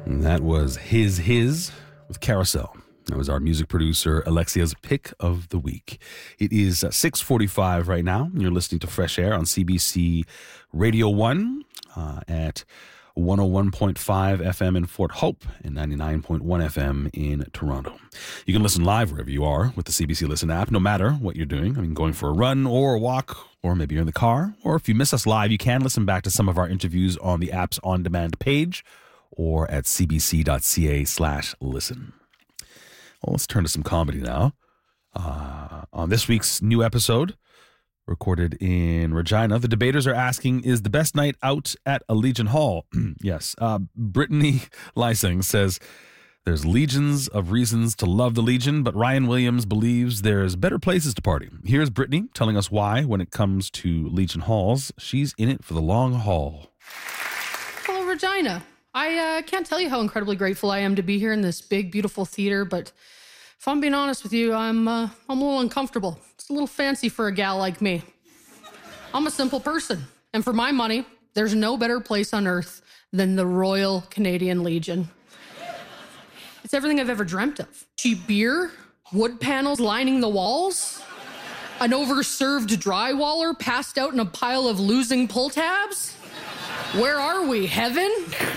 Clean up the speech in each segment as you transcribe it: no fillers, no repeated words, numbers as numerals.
And that was His with Carousel. That was our music producer, Alexia's pick of the week. It is 6:45 right now. You're listening to Fresh Air on CBC Radio 1 at 101.5 FM in Fort Hope and 99.1 FM in Toronto. You can listen live wherever you are with the CBC Listen app, no matter what you're doing. I mean, going for a run or a walk, or maybe you're in the car. Or if you miss us live, you can listen back to some of our interviews on the app's on-demand page or at cbc.ca/listen. Well, let's turn to some comedy now. On this week's new episode, recorded in Regina, the debaters are asking, is the best night out at a Legion Hall? Yes. Brittany Lysing says there's legions of reasons to love the Legion, but Ryan Williams believes there's better places to party. Here's Brittany telling us why, when it comes to Legion Halls, she's in it for the long haul. Hello, Regina. I can't tell you how incredibly grateful I am to be here in this big, beautiful theater, but if I'm being honest with you, I'm a little uncomfortable. It's a little fancy for a gal like me. I'm a simple person, and for my money, there's no better place on earth than the Royal Canadian Legion. It's everything I've ever dreamt of. Cheap beer, wood panels lining the walls, an overserved drywaller passed out in a pile of losing pull tabs. Where are we, heaven?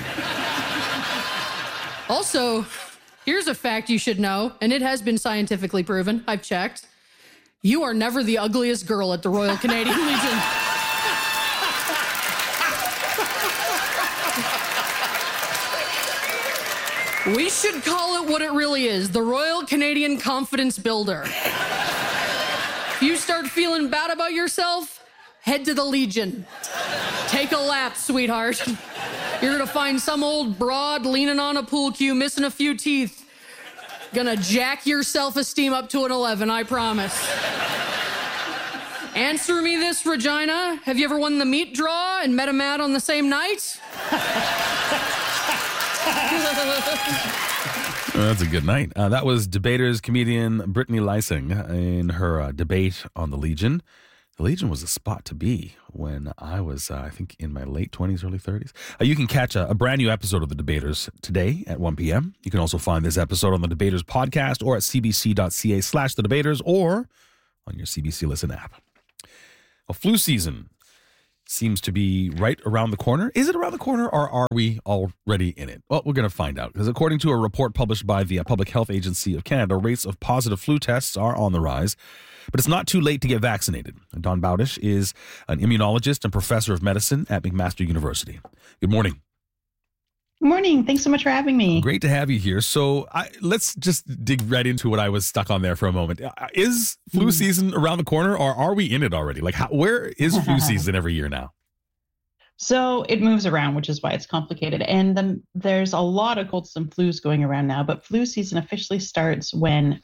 Also, here's a fact you should know, and it has been scientifically proven. I've checked. You are never the ugliest girl at the Royal Canadian Legion. We should call it what it really is, the Royal Canadian Confidence Builder. If you start feeling bad about yourself, head to the Legion. Take a lap, sweetheart. You're gonna find some old broad leaning on a pool cue, missing a few teeth. Gonna jack your self-esteem up to an 11, I promise. Answer me this, Regina. Have you ever won the meat draw and met a Matt on the same night? That's a good night. That was debaters comedian Brittany Lysing in her debate on the Legion. The Legion was a spot to be when I was, I think, in my late 20s, early 30s. You can catch a brand new episode of The Debaters today at 1 p.m. You can also find this episode on The Debaters podcast or at cbc.ca/The Debaters or on your CBC Listen app. Well, flu season seems to be right around the corner. Is it around the corner or are we already in it? Well, we're going to find out because according to a report published by the Public Health Agency of Canada, rates of positive flu tests are on the rise. But it's not too late to get vaccinated. Dawn Bowdish is an immunologist and professor of medicine at McMaster University. Good morning. Good morning. Thanks so much for having me. Great to have you here. So let's just dig right into what I was stuck on there for a moment. Is flu season around the corner or are we in it already? Like, where is flu season every year now? So it moves around, which is why it's complicated. And then there's a lot of colds and flus going around now, but flu season officially starts when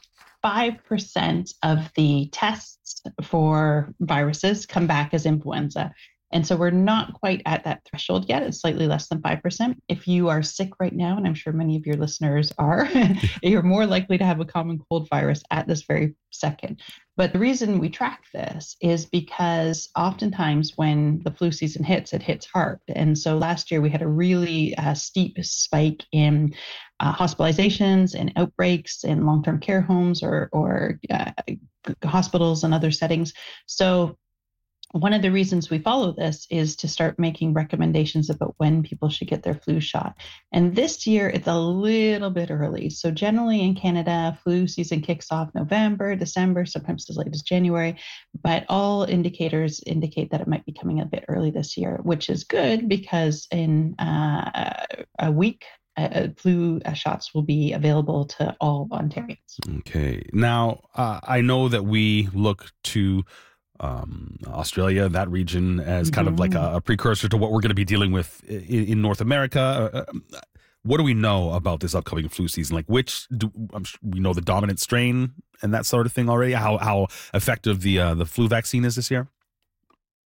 5% of the tests for viruses come back as influenza. And so we're not quite at that threshold yet. It's slightly less than 5%. If you are sick right now, and I'm sure many of your listeners are, you're more likely to have a common cold virus at this very second. But the reason we track this is because oftentimes when the flu season hits, it hits hard. And so last year we had a really steep spike in hospitalizations and outbreaks in long-term care homes or hospitals and other settings. So one of the reasons we follow this is to start making recommendations about when people should get their flu shot. And this year, it's a little bit early. So generally in Canada, flu season kicks off November, December, sometimes as late as January. But all indicators indicate that it might be coming a bit early this year, which is good because in a week, flu shots will be available to all Ontarians. Okay. Now, I know that we look to Australia, that region, as kind of like a precursor to what we're going to be dealing with in North America. What do we know about this upcoming flu season? Like, we know the dominant strain and that sort of thing already. How effective the flu vaccine is this year?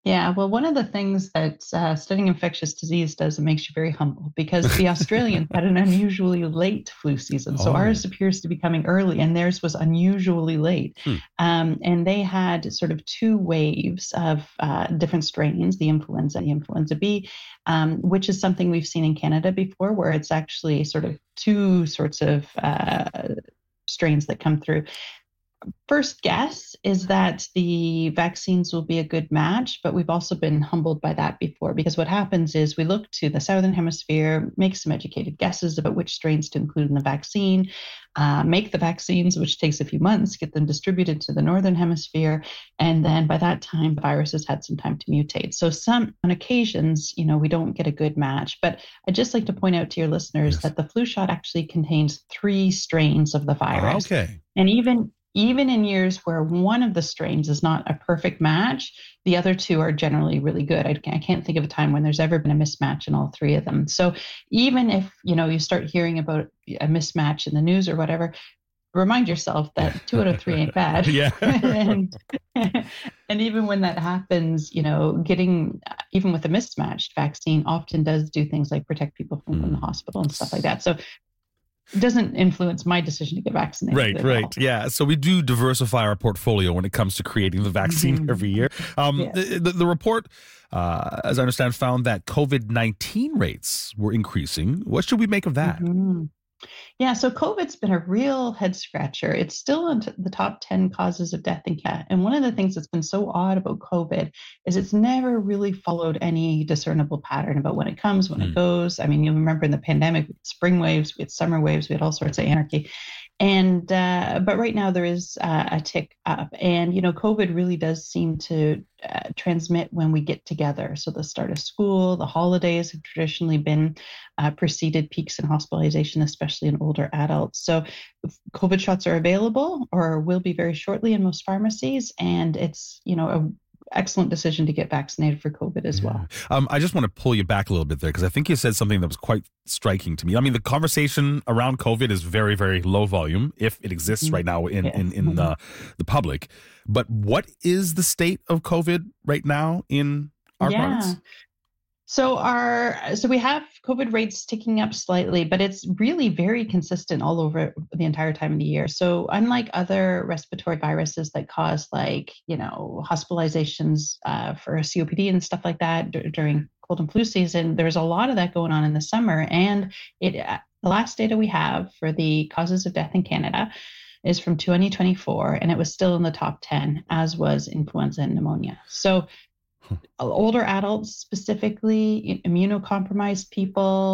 Yeah, well, one of the things that studying infectious disease does, it makes you very humble because the Australians had an unusually late flu season. So Oh. ours appears to be coming early, and theirs was unusually late. Hmm. And they had sort of two waves of different strains, the influenza and the influenza B, which is something we've seen in Canada before, where it's actually sort of two sorts of strains that come through. First guess is that the vaccines will be a good match, but we've also been humbled by that before because what happens is we look to the Southern Hemisphere, make some educated guesses about which strains to include in the vaccine, make the vaccines, which takes a few months, get them distributed to the Northern Hemisphere, and then by that time, the virus has had some time to mutate. So on occasions, we don't get a good match, but I'd just like to point out to your listeners that the flu shot actually contains 3 strains of the virus. Okay. And even in years where one of the strains is not a perfect match, the other 2 are generally really good. I can't think of a time when there's ever been a mismatch in all 3 of them. So even if, you start hearing about a mismatch in the news or whatever, remind yourself that 2 out of 3 ain't bad. Yeah. and even when that happens, getting, even with a mismatched vaccine, often does do things like protect people from the hospital and stuff like that. So it doesn't influence my decision to get vaccinated. Right. Yeah. So we do diversify our portfolio when it comes to creating the vaccine every year. The report, as I understand, found that COVID-19 rates were increasing. What should we make of that? Yeah, so COVID's been a real head scratcher. It's still in the top 10 causes of death in Canada. And one of the things that's been so odd about COVID is it's never really followed any discernible pattern about when it comes, when it goes. I mean, you remember in the pandemic, we had spring waves, we had summer waves, we had all sorts of anarchy. And but right now there is a tick up, and COVID really does seem to transmit when we get together. So the start of school, the holidays have traditionally been preceded peaks in hospitalization, especially in older adults. So COVID shots are available or will be very shortly in most pharmacies, and it's a excellent decision to get vaccinated for COVID as well. I just want to pull you back a little bit there because I think you said something that was quite striking to me. I mean, the conversation around COVID is very, very low volume if it exists right now in the public. But what is the state of COVID right now in our parts? So we have COVID rates ticking up slightly, but it's really very consistent all over the entire time of the year. So unlike other respiratory viruses that cause hospitalizations for COPD and stuff like that during cold and flu season, there's a lot of that going on in the summer. And the last data we have for the causes of death in Canada is from 2024, and it was still in the top 10, as was influenza and pneumonia. So older adults, specifically immunocompromised people,